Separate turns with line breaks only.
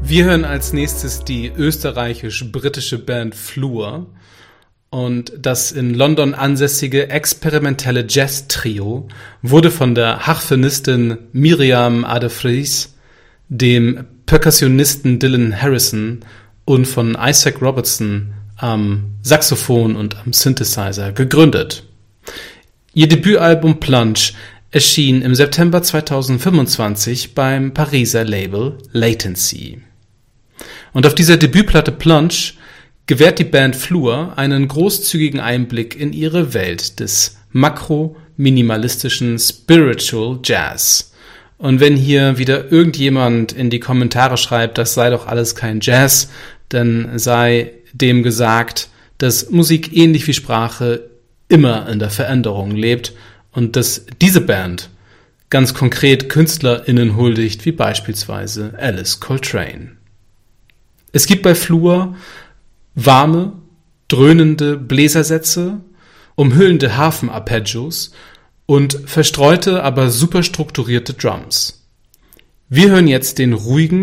Wir hören als nächstes die österreichisch-britische Band Flur und das in London ansässige experimentelle Jazz-Trio wurde von der Harfenistin Miriam Ade-Vries, dem Perkussionisten Dylan Harrison und von Isaac Robertson am Saxophon und am Synthesizer gegründet. Ihr Debütalbum Plunge erschien im September 2025 beim Pariser Label Latency. Und auf dieser Debütplatte Plunge gewährt die Band Flur einen großzügigen Einblick in ihre Welt des makro-minimalistischen Spiritual Jazz. Und wenn hier wieder irgendjemand in die Kommentare schreibt, das sei doch alles kein Jazz, dann sei dem gesagt, dass Musik ähnlich wie Sprache immer in der Veränderung lebt und dass diese Band ganz konkret KünstlerInnen huldigt, wie beispielsweise Alice Coltrane. Es gibt bei Flur warme, dröhnende Bläsersätze, umhüllende Harfenarpeggios und verstreute, aber super strukturierte Drums. Wir hören jetzt den ruhigen